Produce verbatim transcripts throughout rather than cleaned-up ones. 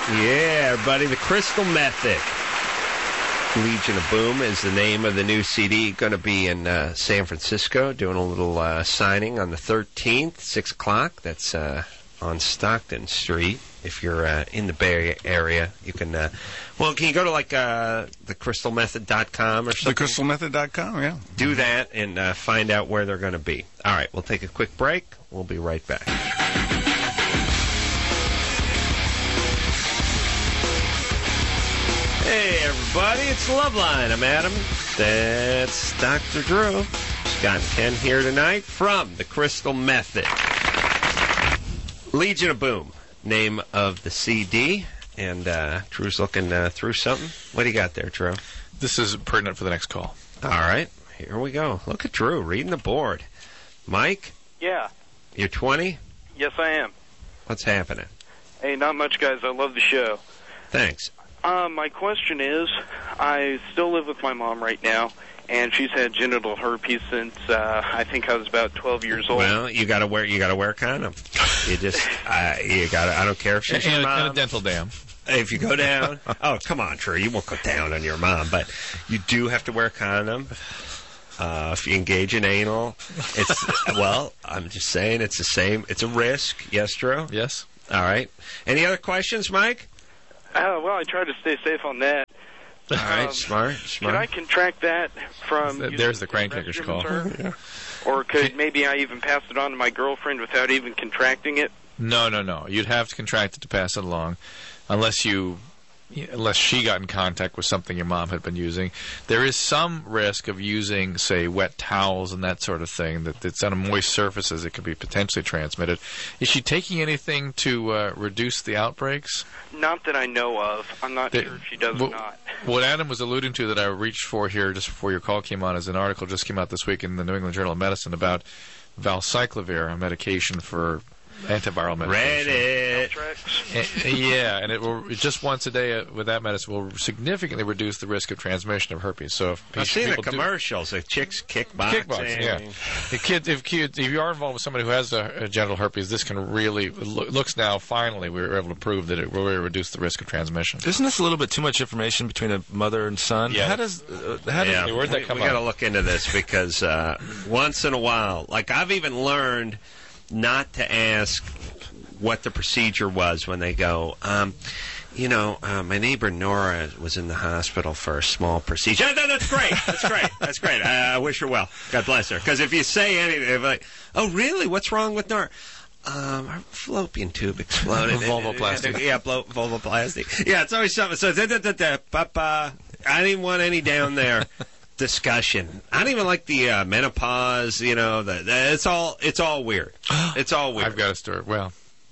Yeah, everybody, the Crystal Method. Legion of Boom is the name of the new C D. Going to be in uh, San Francisco, doing a little uh, signing on the thirteenth, six o'clock. That's uh, on Stockton Street. If you're uh, in the Bay Area, you can... Uh, well, can you go to, like, uh, the crystal method dot com or something? the crystal method dot com, yeah. Do that and uh, find out where they're going to be. All right, we'll take a quick break. We'll be right back. Hey, everybody, it's Loveline. I'm Adam. That's Doctor Drew. Scott and Ken here tonight from the Crystal Method. Legion of Boom, name of the C D. And uh, Drew's looking uh, through something. What do you got there, Drew? This is pertinent for the next call. All right, here we go. Look at Drew reading the board. Mike? Yeah. You're twenty? Yes, I am. What's happening? Hey, not much, guys. I love the show. Thanks. Um, my question is, I still live with my mom right now, and she's had genital herpes since uh, I think I was about twelve years old. Well, you gotta wear you gotta wear a condom. You just uh, you gotta. I don't care if she's and, your and, mom. and a dental dam. If you go down, oh come on, Drew, you won't go down on your mom, but you do have to wear a condom. Uh, if you engage in anal, it's well. I'm just saying, it's the same. It's a risk. Yes, Drew. Yes. All right. Any other questions, Mike? Uh, well, I try to stay safe on that. All right, Um, smart, smart. Could I contract that from... There's using the crank taker's call. yeah. Or could maybe I even pass it on to my girlfriend without even contracting it? No, no, no. You'd have to contract it to pass it along, unless you, unless she got in contact with something your mom had been using. There is some risk of using, say, wet towels and that sort of thing. That it's on moist surfaces, it could be potentially transmitted. Is she taking anything to uh, reduce the outbreaks? Not that I know of. I'm not The- sure if she does well, or not. What Adam was alluding to that I reached for here just before your call came on is an article just came out this week in the New England Journal of Medicine about valcyclovir, a medication for antiviral medication. Read it. Contracts? And- yeah, and it will just once a day uh, with that medicine will significantly reduce the risk of transmission of herpes. So if I've seen the people do- commercials. The chicks kickboxing. Kickboxing, yeah. The kid, if, kid, if you are involved with somebody who has a, a genital herpes, this can really it lo- looks now. Finally, we were able to prove that it will really reduce the risk of transmission. Isn't this a little bit too much information between a mother and son? Yeah. How does uh, how does Yeah, where'd that we, come we got to up? look into this because uh, once in a while, like I've even learned not to ask what the procedure was when they go, um, you know, uh, my neighbor Nora was in the hospital for a small procedure. Yeah, that- that's great. That's great. That's great. I, I wish her well. God bless her. Because if you say anything, if like, oh, really? What's wrong with Nora? Um, her fallopian tube exploded. Vulvoplasty. Yeah, blow, vulvoplasty. Yeah, it's always something. So, da, da, da, da, papa, I didn't want any down there. Discussion. I don't even like the uh, menopause. You know, the, the, it's all it's all weird. It's all weird. I've got a story. Well,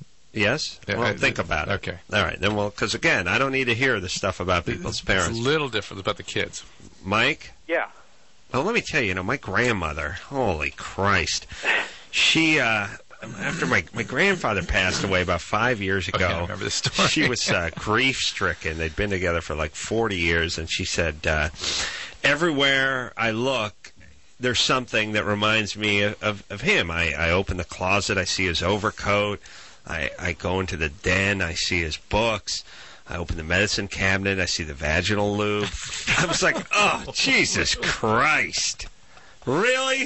yes. Yeah, Well, I- think about it. okay. All right. Then, well, because again, I don't need to hear the stuff about people's it's parents. a little different about the kids. Mike. Yeah. Well, let me tell you. You know, my grandmother. Holy Christ. She. uh After my my grandfather passed away about five years ago, Okay, I remember this story. she was uh, grief-stricken. They'd been together for like forty years, and she said, uh, everywhere I look, there's something that reminds me of, of, of him. I, I open the closet, I see his overcoat. I, I go into the den, I see his books. I open the medicine cabinet, I see the vaginal lube. I was like, oh, Jesus Christ. Really?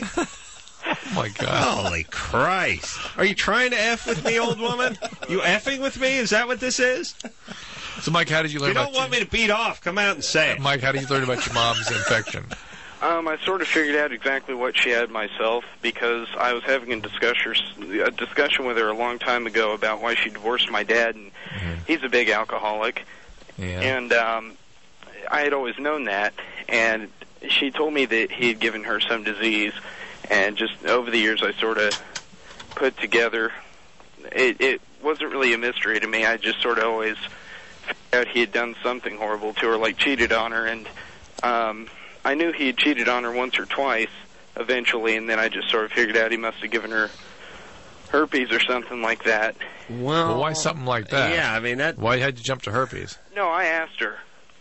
Oh my God! Holy Christ. Are you trying to F with me, old woman? You effing with me? Is that what this is? So, Mike, how did you learn You don't about want me to beat off. Come out and say it. Mike, how did you learn about your mom's infection? Um, I sort of figured out exactly what she had myself because I was having a discussion, a discussion with her a long time ago about why she divorced my dad, and Mm-hmm. he's a big alcoholic. Yeah. And um, I had always known that, and she told me that he had given her some disease, and just over the years I sort of put together, it, it wasn't really a mystery to me. I just sort of always figured out he had done something horrible to her, like cheated on her, and um, I knew he had cheated on her once or twice eventually, and then I just sort of figured out he must have given her herpes or something like that. Well, Well, why something like that? Yeah, I mean, that. Why had you jump to herpes? No, I asked her.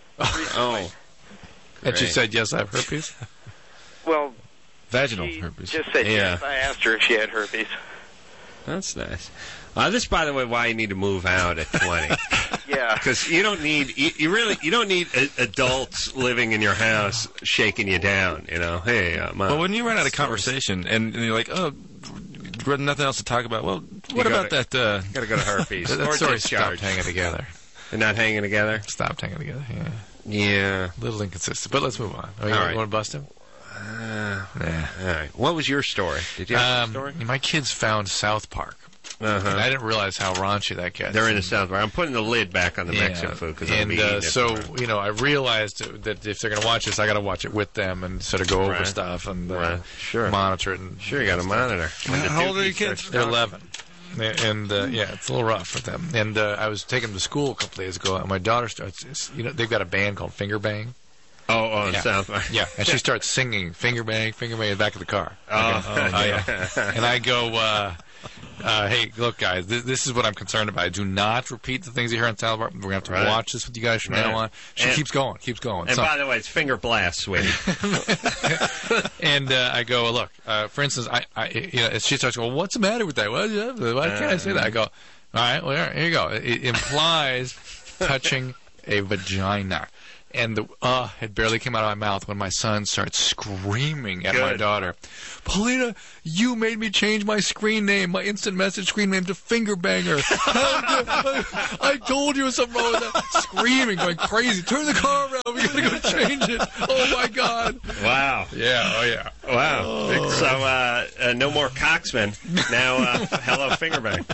Oh. And she Great. said, yes, I have herpes? Well, vaginal she herpes? just said Yeah. yes. I asked her if she had herpes. That's nice. Uh, this, by the way, why you need to move out at twenty. Yeah. Because you don't need you, you really you don't need a, adults living in your house shaking you down. You know, hey, uh, mom. Well, when you run out of conversation and, and you're like, oh, nothing else to talk about. Well, what You about gotta- that? Uh, got to go to herpes That or story stopped discharge. hanging together. They're not hanging together. Stopped hanging together. Yeah, Yeah. a little inconsistent. But let's move on. Oh, you All want, right. want to bust him? Uh, Yeah. all right. What was your story? Did you have Um, a story? my kids found South Park. And I Uh-huh. didn't realize how raunchy that gets. They're in the South Park. I'm putting the lid back on the Mexican food because I'm and be eating uh, it so tomorrow. you know, I realized that if they're going to watch this, I got to watch it with them and sort of go over Right. stuff and uh, Right. Sure. monitor it. And Sure, you got a monitor. When the How old are dookie your kids? starts They're talking. eleven. And uh, yeah, it's a little rough for them. And uh, I was taking them to school a couple days ago, and my daughter starts. it's- You know, they've got a band called Finger Bang. Oh, oh, in Yeah. South Park. Yeah, and she starts singing "Finger Bang, Finger Bang" in the back of the car. Oh, I go, oh, yeah. And I go, uh, uh, "Hey, look, guys, this, this is what I'm concerned about. Do not repeat the things you hear on South Park. We're gonna have to Right. watch this with you guys from Right. now on." She And- keeps going, keeps going. And So- by the way, it's finger blast, sweetie. and uh, I go, look, uh, for instance, I, I, you know, she starts going, what's the matter with that? What, why can't I say that? I go, all right, well, here you go. It, it implies touching a vagina. And the uh had barely came out of my mouth when my son starts screaming at my Good. daughter, Paulina, you made me change my screen name, my instant message screen name to Finger Banger. I, I told you was something wrong with that. Screaming, going crazy. Turn the car around. We gotta go change it. Oh my God. Wow. Yeah. Oh yeah. Wow. So, uh, uh, no more Coxman. Now, uh, hello, Fingerbang.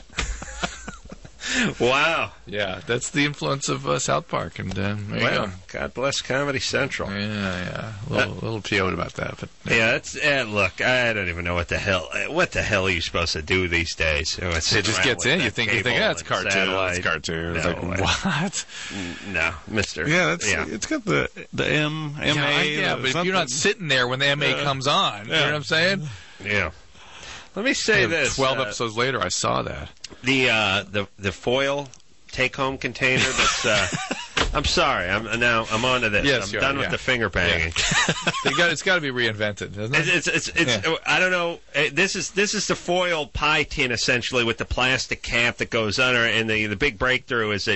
Wow. Yeah, that's the influence of uh, South Park, and uh, there you Well, go. God bless Comedy Central. Yeah, yeah, a little, a little P O'd about that, but Yeah, it's uh, look. I don't even know what the hell. uh, What the hell are you supposed to do these days? Oh, it's it just around gets with in. You that think, you think, cable yeah, it's a and cartoon. satellite. It's a cartoon. It's No like way. what? No, Mister. Yeah, that's yeah. it's got the the M M A. Yeah, I- yeah, the but if you're not something. sitting there when the M A Yeah. comes on, you know Yeah. what I'm saying? Yeah. Let me say And this. Twelve uh, episodes later, I saw that. The uh, the the foil take home container. That's. Uh, I'm sorry. I'm now. I'm on to this. Yes, I'm you are, done yeah. with the finger banging. They got, it's got to be reinvented, doesn't it? It's it's it's, it's Yeah. I don't know. Uh, This is this is the foil pie tin essentially with the plastic cap that goes under, and the the big breakthrough is that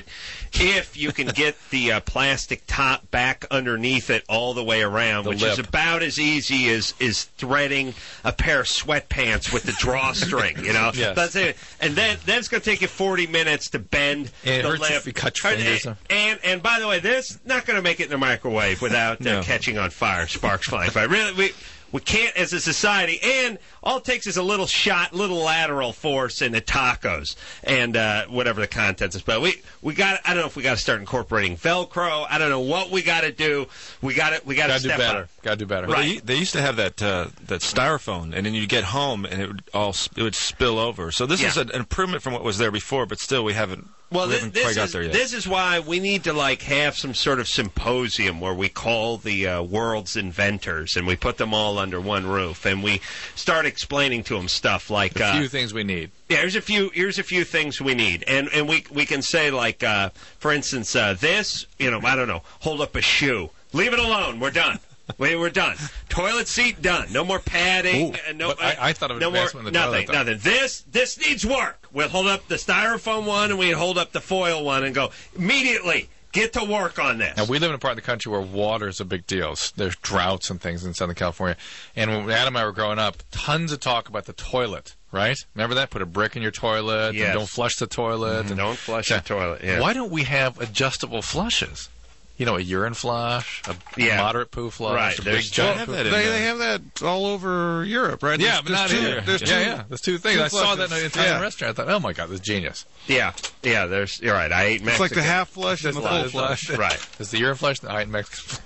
if you can get the uh, plastic top back underneath it all the way around, The which is lip. about as easy as is threading a pair of sweatpants with the drawstring. You know, Yes. that's it. And then then it's going to take you forty minutes to bend And it the hurts lip. if you cut your And- fingers. And and by the way, this not going to make it in the microwave without uh, No. catching on fire, sparks flying. But really, we we can't as a society. And all it takes is a little shot, little lateral force in the tacos and uh, whatever the contents is. But we we got. I don't know if we got to start incorporating Velcro. I don't know what we got to do. We got to we got to Got to do step better. up. Got to do better. Well, they, they used to have that uh, that styrofoam, and then you get home and it would all sp- it would spill over. So this Yeah. is an improvement from what was there before, but still we haven't Well, we thi- haven't this, quite got is, there yet. this is why we need to like have some sort of symposium where we call the uh, world's inventors and we put them all under one roof and we start explaining to them stuff like a uh, few things we need. yeah, here's a few here's a few things we need, and and we we can say like uh, for instance uh, this you know I don't know hold up a shoe, leave it alone, we're done. We we're done. Toilet seat done. No more padding. Ooh, uh, no, but I- I thought it was no more advancement in the nothing. toilet, though. Nothing. This this needs work. We'll hold up the styrofoam one and we hold up the foil one and go immediately. Get to work on this. Now, we live in a part of the country where water is a big deal. S- There's droughts and things in Southern California. And when Adam and I were growing up, tons of talk about the toilet, right? Remember that? Put a brick in your toilet Yes. and don't flush the toilet. And Don't flush the toilet. Yeah. Why don't we have adjustable flushes? You know, a urine flush, a Yeah. moderate poo flush, Right, a big there's- They giant have, poo that, in they, there. they have that all over Europe, right? Yeah, There's- but not there's two, here. There's yeah, two, yeah. There's two things. two I saw that in flushes. an Italian Yeah. restaurant. I thought, oh my God, this is genius. Yeah. Yeah. There's. You're right. I ate It's Mexican. like the half flush and the There's full lots- flush. Right. There's the urine flush, the high Mexican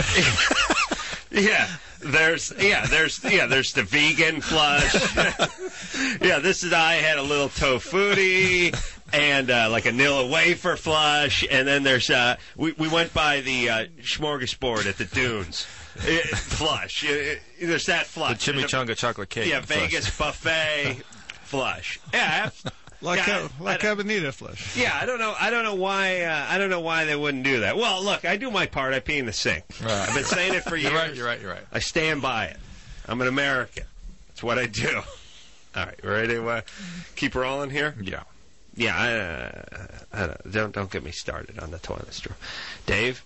flush. Yeah, there's yeah, there's yeah, there's the vegan flush. yeah, this is I had a little tofuti and uh, like a Nilla wafer flush, and then there's uh, we we went by the uh, smorgasbord at the dunes. Uh, flush. Uh, there's that the flush. chimichanga chocolate cake. Yeah, flush. Vegas buffet flush. Yeah. Like, Yeah, ca- like I- Cabanita flush. Yeah, I don't know. I don't know why. Uh, I don't know why they wouldn't do that. Well, look, I do my part. I pee in the sink. Right. I've been saying it for years. You're right, you're right, you're right. I stand by it. I'm an American. It's what I do. All right, ready to uh, keep rolling here? Yeah. Yeah, I, uh, I don't, don't don't get me started on the toilet straw. Dave,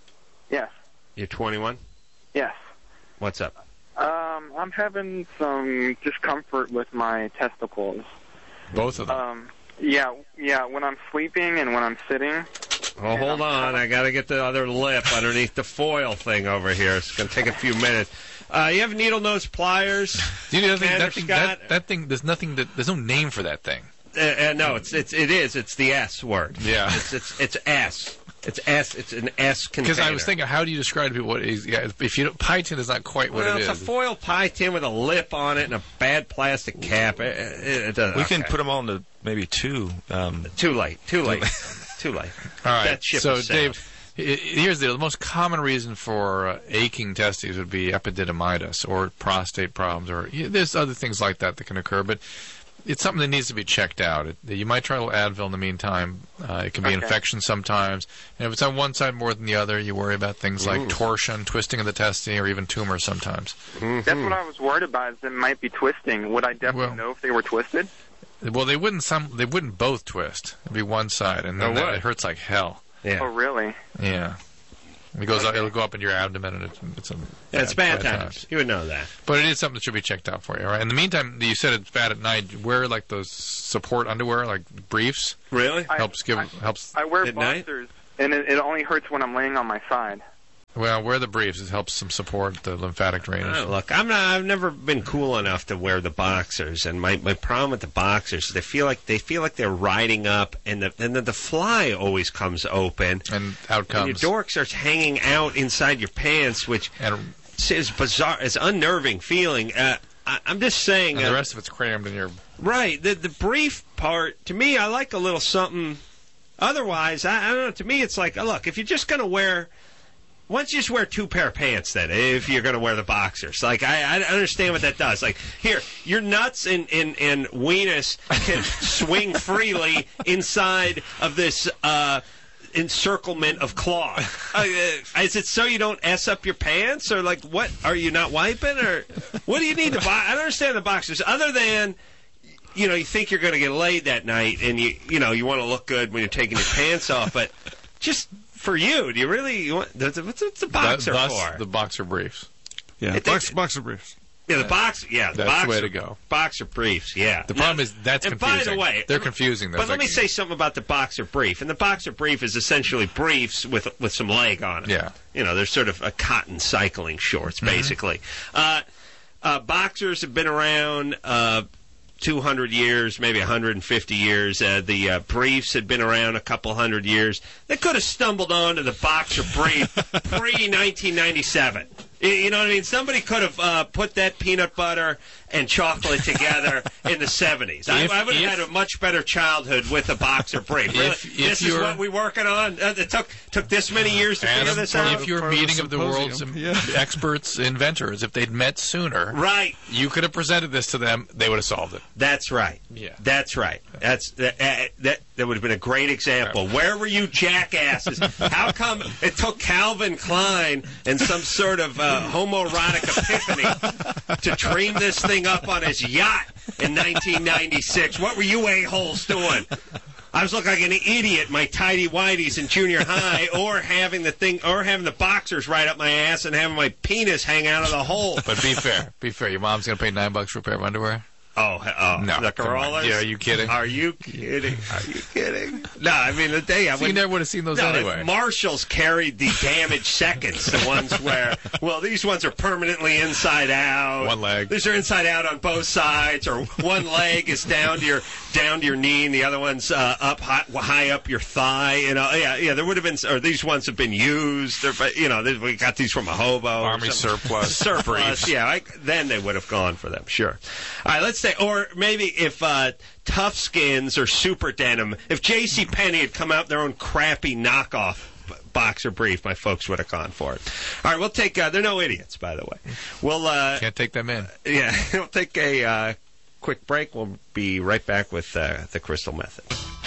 Yes. you're twenty-one. Yes. What's up? Um, I'm having some discomfort with my testicles. Both of them. Um, yeah, yeah. When I'm sleeping and when I'm sitting. Oh, hold on. I got to get the other lip underneath the foil thing over here. It's going to take a few minutes. Uh, you have needle nose pliers? Do you know that thing, Commander that, thing, Scott? that, that thing? There's nothing. That, there's no name for that thing. Uh, uh, no, it's it's it is. It's the S word. Yeah. It's it's it's S. It's S. It's an S container. Because I was thinking, how do you describe to people what it is? Yeah, if you don't, pie tin is not quite what well, it it's is. a foil pie tin with a lip on it and a bad plastic cap. It, it, it doesn't, We can okay. put them all into maybe two. Um, Too late. Too late. Too late. All right. That ship so, has sailed. Dave, i- here's the, the most common reason for uh, aching testes would be epididymitis or prostate problems, or yeah, there's other things like that that can occur, but it's something that needs to be checked out. It, you might try a little Advil in the meantime. Uh, it can be Okay. infection sometimes. And if it's on one side more than the other, you worry about things like Ooh. torsion, twisting of the testes, or even tumors sometimes. That's what I was worried about. Is it might be twisting. Would I definitely Well- know if they were twisted? Well, they wouldn't some. They wouldn't both twist. It'd be one side, and then Oh, that, what? it hurts like hell. Yeah. Oh, really? Yeah, it goes. up It'll go up into your abdomen, and it's, it's a Yeah, it's bad bad times. You would know that. But it is something that should be checked out for you. All right. In the meantime, you said it's bad at night. Wear like those support underwear, like briefs. Really? I- Helps give I- helps. I wear At night? boxers, and it, it only hurts when I'm laying on my side. Well, wear the briefs. It helps some support the lymphatic drainage. Uh, look, I'm not. I've never been cool enough to wear the boxers, and my, my problem with the boxers is they feel like they feel like they're riding up, and the and then the fly always comes open, And out and your comes. dork starts hanging out inside your pants, which And, is bizarre. It's unnerving feeling. Uh, I, I'm just saying. and the uh, rest of it's crammed in your. Right. The the brief part, to me, I like a little something. Otherwise, I, I don't know. To me, it's like, look, if you're just going to wear, why don't you just wear two pair of pants then, if you're going to wear the boxers? Like, I, I understand what that does. Like, here, your nuts and, and, and weenus can swing freely inside of this uh, encirclement of cloth. Uh, uh, is it so you don't S up your pants? Or, like, what? Are you not wiping? Or what do you need to buy? I don't understand the boxers, other than... You know, you think you're going to get laid that night, and you you know you want to look good when you're taking your pants off. But just for you, do you really? You want, what's, what's the boxer thus, for? the boxer briefs. Yeah, It- box, it- boxer briefs. yeah, the box. Yeah, the That's boxer, the way to go. Boxer briefs. Yeah. The problem is that's and confusing. by the way, they're confusing. But That's let me like- say something about the boxer brief. And the boxer brief is essentially briefs with with some leg on it. Yeah. You know, they're sort of a cotton cycling shorts, Mm-hmm. basically. Uh, uh, boxers have been around uh, two hundred years, maybe one hundred fifty years. Uh, the uh, briefs had been around a couple hundred years. They could have stumbled onto the boxer brief pre nineteen ninety-seven. You- You know what I mean? Somebody could have uh, put that peanut butter and chocolate together in the seventies. I, If- I would have if- had a much better childhood with a boxer brief. Really? If- if this is you're- what we're working on? Uh, it took took this many years to figure Adam, this out? if you're Part of the meeting of the world's symposium. Yeah. experts, inventors, if they'd met sooner, Right. you could have presented this to them. They would have solved it. That's right. Yeah. That's right. That's that. Uh, that that would have been a great example. Where were you, jackasses? How come it took Calvin Klein and some sort of uh, homoerotic epiphany to dream this thing up on his yacht in nineteen ninety-six? What were you a-holes doing? I was looking like an idiot in my tidy whities in junior high, or having the thing, or having the boxers right up my ass and having my penis hang out of the hole. But be fair. Be fair. Your mom's going to pay nine bucks for a pair of underwear? Oh, oh No, the come on. Corollas? Yeah, are you kidding? Are you kidding? Are you kidding? No, I mean the day I So you went. never would have seen those No, anyway. Marshalls carried the damaged seconds, the ones where, well, these ones are permanently inside out. One leg. These are inside out on both sides, or one leg is down to your down to your knee, and the other one's uh, up high, high up your thigh. You know, yeah, yeah. There would have been, or these ones have been used. Or, but, you know, we got these from a hobo. or Army something. surplus. Surplus. briefs. Yeah, I, then they would have gone for them. Sure. All right, let's say, or maybe if uh, Tough Skins or Super Denim, if J C Penney had come out with their own crappy knockoff b- boxer brief, my folks would have gone for it. All right, we'll take. Uh, they're no idiots, by the way. We'll. Uh, Can't take them in. yeah, we'll take a uh, quick break. We'll be right back with uh, the Crystal Method.